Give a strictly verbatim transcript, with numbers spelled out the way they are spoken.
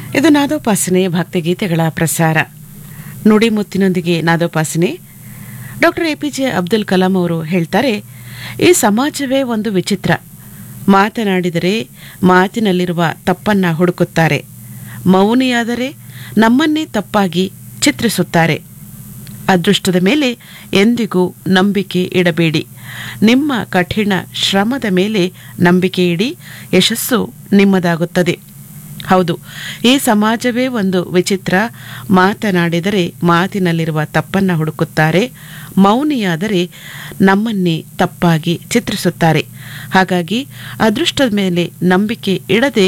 ಇದು ನಾದೋಪಾಸನೆ ಭಕ್ತಿಗೀತೆಗಳ ಪ್ರಸಾರ. ನುಡಿಮುತ್ತಿನೊಂದಿಗೆ ನಾದೋಪಾಸನೆ. Doctor A P J Abdul Kalam ಅವರು ಹೇಳ್ತಾರೆ, ಈ ಸಮಾಜವೇ ಒಂದು ವಿಚಿತ್ರ. ಮಾತನಾಡಿದರೆ ಮಾತಿನಲ್ಲಿರುವ ತಪ್ಪನ್ನ ಹುಡುಕುತ್ತಾರೆ, ಮೌನಿಯಾದರೆ ನಮ್ಮನ್ನೇ ತಪ್ಪಾಗಿ ಚಿತ್ರಿಸುತ್ತಾರೆ. ಅದೃಷ್ಟದ ಮೇಲೆ ಎಂದಿಗೂ ನಂಬಿಕೆ ಇಡಬೇಡಿ. ನಿಮ್ಮ ಕಠಿಣ ಶ್ರಮದ ಮೇಲೆ ನಂಬಿಕೆ ಇಡಿ, ಯಶಸ್ಸು ನಿಮ್ಮದಾಗುತ್ತದೆ. ಹೌದು, ಈ ಸಮಾಜವೇ ಒಂದು ವಿಚಿತ್ರ. ಮಾತನಾಡಿದರೆ ಮಾತಿನಲ್ಲಿರುವ ತಪ್ಪನ್ನ ಹುಡುಕುತ್ತಾರೆ, ಮೌನಿಯಾದರೆ ನಮ್ಮನ್ನೇ ತಪ್ಪಾಗಿ ಚಿತ್ರಿಸುತ್ತಾರೆ. ಹಾಗಾಗಿ ಅದೃಷ್ಟದ ಮೇಲೆ ನಂಬಿಕೆ ಇಡದೆ